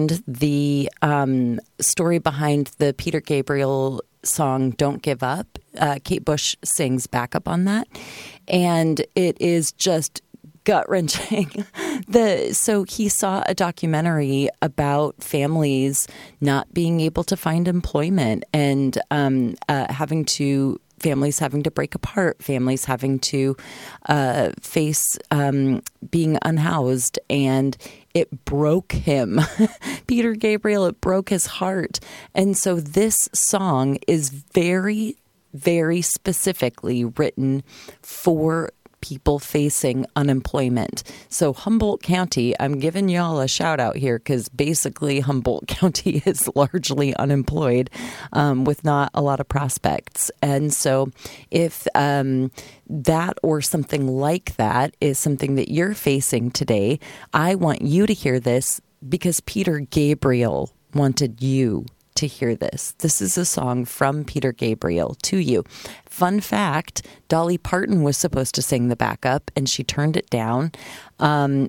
and the story behind the Peter Gabriel song "Don't Give Up." Kate Bush sings backup on that, and it is just gut-wrenching. So he saw a documentary about families not being able to find employment and families having to break apart, families having to face being unhoused, and it broke him. Peter Gabriel, it broke his heart. And so this song is very, very specifically written for people facing unemployment. So Humboldt County, I'm giving y'all a shout out here because basically Humboldt County is largely unemployed with not a lot of prospects. And so if that or something like that is something that you're facing today, I want you to hear this because Peter Gabriel wanted you to hear this. This is a song from Peter Gabriel to you. Fun fact, Dolly Parton was supposed to sing the backup and she turned it down. And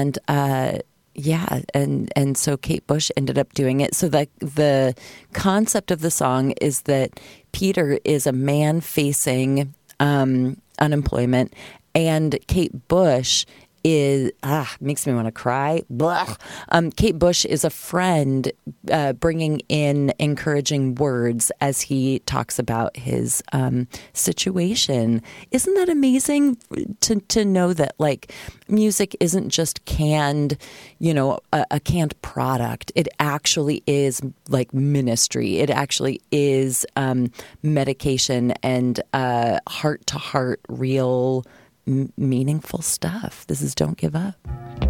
so Kate Bush ended up doing it. So the concept of the song is that Peter is a man facing unemployment, and Kate Bush is makes me want to cry. Kate Bush is a friend bringing in encouraging words as he talks about his situation. Isn't that amazing to know that like music isn't just canned, a canned product. It actually is like ministry. It actually is medication and heart to heart, real meaningful stuff. This is Don't Give Up.